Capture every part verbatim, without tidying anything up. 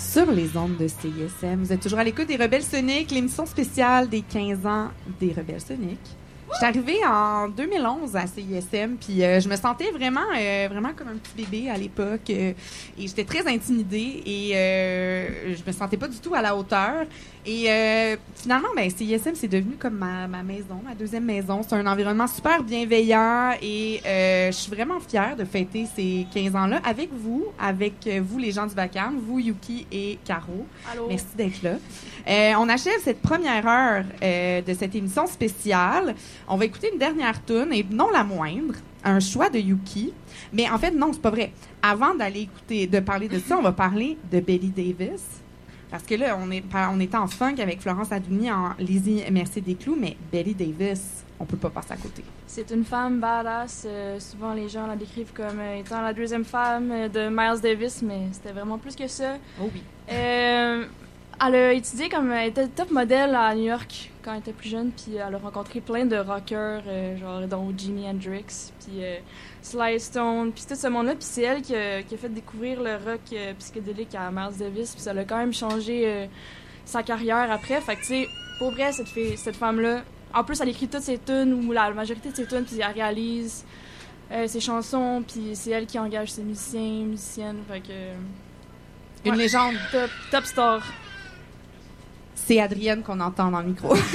sur les ondes de C I S M. Vous êtes toujours à l'écoute des Rebelles Soniques, l'émission spéciale des quinze ans des Rebelles Soniques. Je suis arrivée en deux mille onze à C I S M, puis euh, je me sentais vraiment, euh, vraiment comme un petit bébé à l'époque, euh, et j'étais très intimidée, et euh, je me sentais pas du tout à la hauteur. Et euh, finalement, ben, C I S M, c'est devenu comme ma, ma maison, ma deuxième maison. C'est un environnement super bienveillant, et euh, je suis vraiment fière de fêter ces quinze ans-là avec vous, avec euh, vous, les gens du Vacarme, vous, Yuki et Caro. Allô. Merci d'être là. Euh, on achève cette première heure euh, de cette émission spéciale. On va écouter une dernière toune, et non la moindre, un choix de Yuki. Mais en fait, non, c'est pas vrai. Avant d'aller écouter, de parler de ça, on va parler de Betty Davis. Parce que là, on est, on était en funk avec Florence Adouni en Lizzie Mercier Desclous, mais Betty Davis, on peut pas passer à côté. C'est une femme badass. Euh, souvent, les gens la décrivent comme euh, étant la deuxième femme euh, de Miles Davis, mais c'était vraiment plus que ça. Oh oui. Euh, elle a étudié comme... Elle était top modèle à New York quand elle était plus jeune, puis elle a rencontré plein de rockers, euh, genre dont Jimi Hendrix, puis euh, Sly Stone, puis tout ce monde-là. Puis c'est elle qui a, qui a fait découvrir le rock euh, psychédélique à Miles Davis, puis ça l'a quand même changé euh, sa carrière après. Fait que, tu sais, pour vrai, cette, fille, cette femme-là, en plus, elle écrit toutes ses tunes, ou la majorité de ses tunes, puis elle réalise euh, ses chansons, puis c'est elle qui engage ses musiciens, musiciennes. Fait que... Une ouais, légende. Top, top star. C'est Adrienne qu'on entend dans le micro. euh,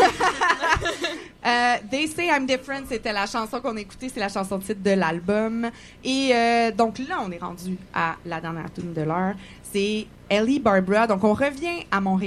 They Say I'm Different, c'était la chanson qu'on a écoutée, c'est la chanson titre de l'album. Et euh, donc là, on est rendu à la dernière tune de l'heure. C'est Ellie Barbara. Donc on revient à Montréal.